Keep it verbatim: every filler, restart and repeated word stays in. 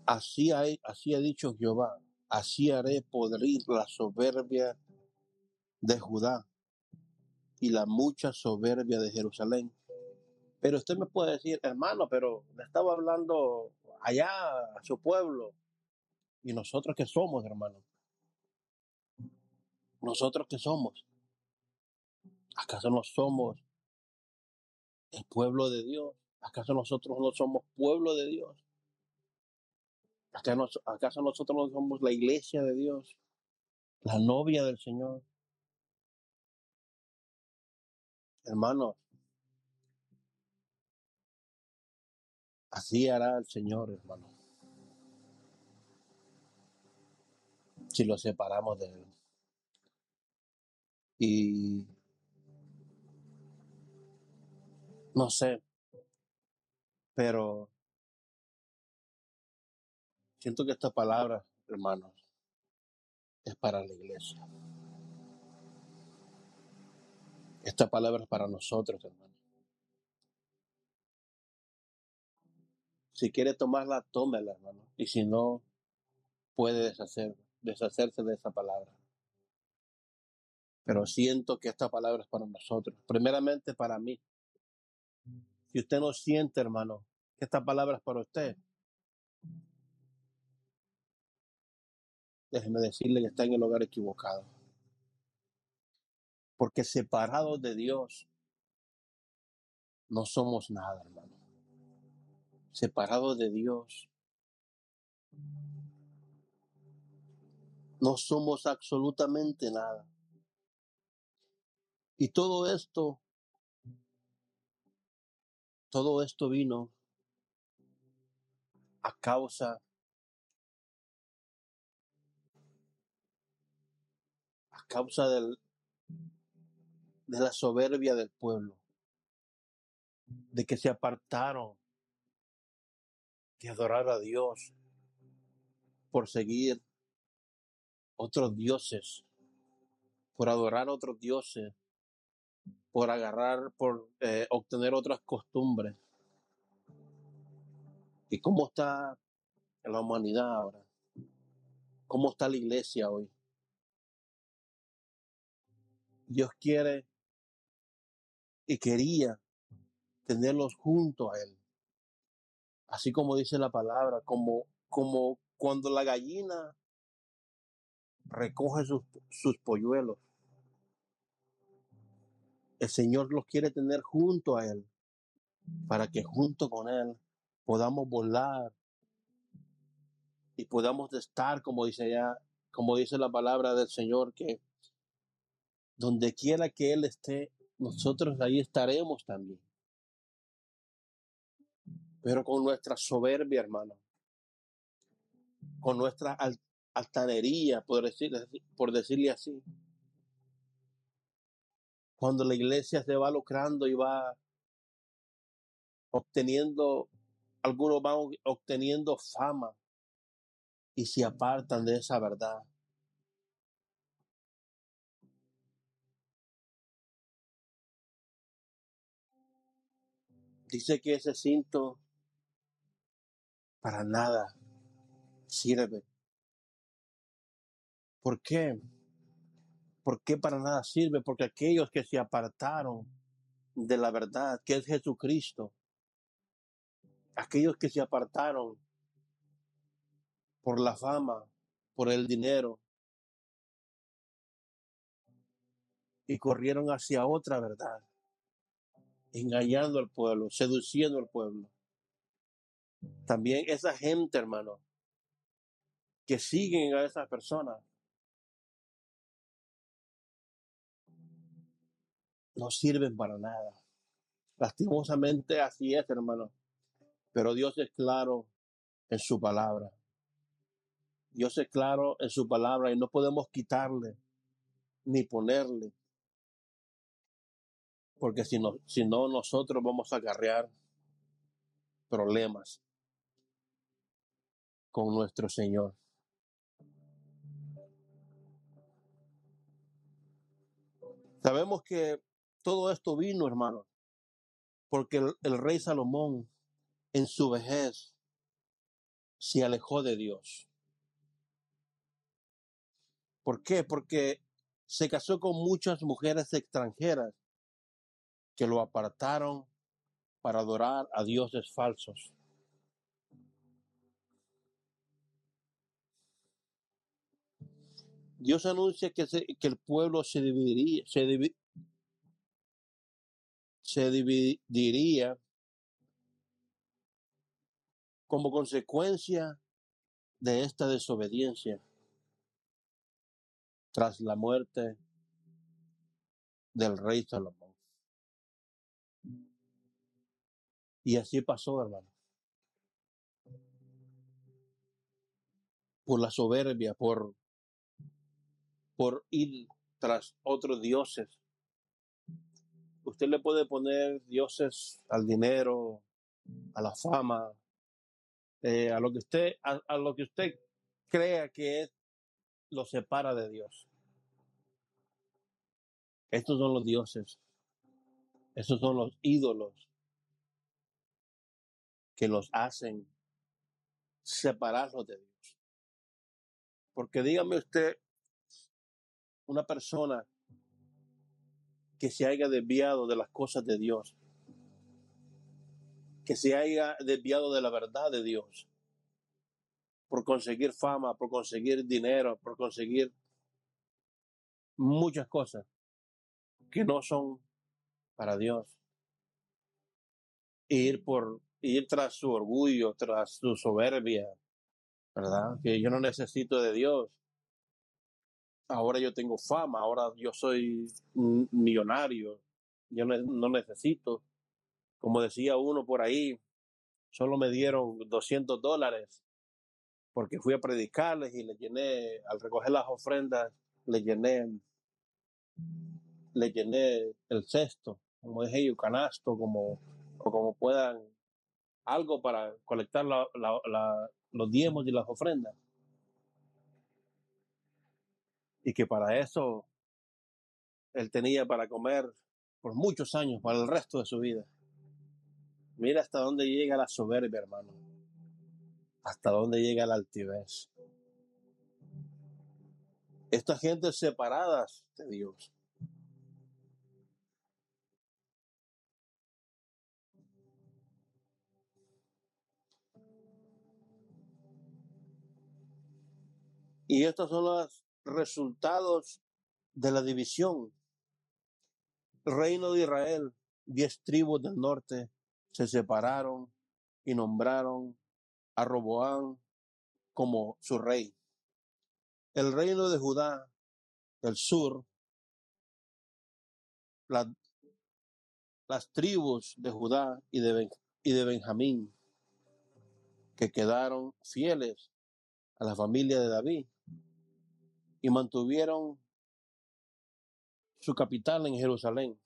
Así ha, así ha dicho Jehová, así haré podrir la soberbia de Judá y la mucha soberbia de Jerusalén. Pero usted me puede decir, hermano, pero le estaba hablando allá a su pueblo. ¿Y nosotros qué somos, hermano? ¿Nosotros qué somos? ¿Acaso no somos el pueblo de Dios? ¿Acaso nosotros no somos pueblo de Dios? ¿Acaso nosotros no somos la iglesia de Dios? La novia del Señor. Hermanos, así hará el Señor, hermano, si lo separamos de Él. Y no sé, pero siento que esta palabra, hermanos, es para la iglesia. Esta palabra es para nosotros, hermanos. Si quiere tomarla, tómela, hermano. Y si no, puede deshacer, deshacerse de esa palabra. Pero siento que esta palabra es para nosotros. Primeramente para mí. Si usted no siente, hermano, que esta palabra es para usted, déjeme decirle que está en el lugar equivocado. Porque separados de Dios, no somos nada, hermano. Separados de Dios, no somos absolutamente nada. Y todo esto, todo esto vino a causa, a causa del, de la soberbia del pueblo, de que se apartaron de adorar a Dios por seguir otros dioses, por adorar a otros dioses, por agarrar, por eh, obtener otras costumbres. ¿Y cómo está la humanidad ahora? ¿Cómo está la iglesia hoy? Dios quiere y quería tenerlos junto a Él. Así como dice la palabra, como, como cuando la gallina recoge sus, sus polluelos. El Señor los quiere tener junto a Él, para que junto con Él podamos volar y podamos estar, como dice ya, como dice la palabra del Señor, que donde quiera que Él esté, nosotros ahí estaremos también. Pero con nuestra soberbia, hermano, con nuestra al, altanería, por decirle, por decirle así, cuando la iglesia se va lucrando y va obteniendo, algunos van obteniendo fama y se apartan de esa verdad. Dice que ese cinto para nada sirve. ¿Por qué? ¿Por qué para nada sirve? Porque aquellos que se apartaron de la verdad, que es Jesucristo, aquellos que se apartaron por la fama, por el dinero, y corrieron hacia otra verdad, engañando al pueblo, seduciendo al pueblo. También esa gente, hermano, que siguen a esas personas, no sirven para nada. Lastimosamente así es, hermano. Pero Dios es claro en su palabra. Dios es claro en su palabra y no podemos quitarle ni ponerle. Porque si no, si no nosotros vamos a acarrear problemas con nuestro Señor. Sabemos que todo esto vino, hermano, porque el, el rey Salomón en su vejez se alejó de Dios. ¿Por qué? Porque se casó con muchas mujeres extranjeras que lo apartaron para adorar a dioses falsos. Dios anuncia que, se, que el pueblo se dividiría, se, divi, se dividiría como consecuencia de esta desobediencia tras la muerte del rey Salomón. Y así pasó, hermano. Por la soberbia, por, por ir tras otros dioses. Usted le puede poner dioses al dinero, a la fama, eh, a lo que usted, a, a lo que usted crea que es, lo separa de Dios. Estos son los dioses. Estos son los ídolos que los hacen separarlos de Dios. Porque dígame usted, una persona que se haya desviado de las cosas de Dios, que se haya desviado de la verdad de Dios, por conseguir fama, por conseguir dinero, por conseguir muchas cosas que no son para Dios. Ir por ir tras su orgullo, tras su soberbia, ¿verdad? Que yo no necesito de Dios. Ahora yo tengo fama, ahora yo soy un millonario, yo no, no necesito. Como decía uno por ahí, solo me dieron doscientos dólares porque fui a predicarles y le llené, al recoger las ofrendas, le llené, le llené el cesto, como dije yo, canasto, como, o como puedan, algo para colectar la, la, la, los diezmos y las ofrendas. Y que para eso él tenía para comer por muchos años, para el resto de su vida. Mira hasta dónde llega la soberbia, hermano. Hasta dónde llega la altivez. Estas gentes separadas de Dios. Y estos son los resultados de la división. El reino de Israel, diez tribus del norte, se separaron y nombraron a Roboam como su rey. El reino de Judá, del sur, la, las tribus de Judá y de, ben, y de Benjamín, que quedaron fieles a la familia de David y mantuvieron su capital en Jerusalén.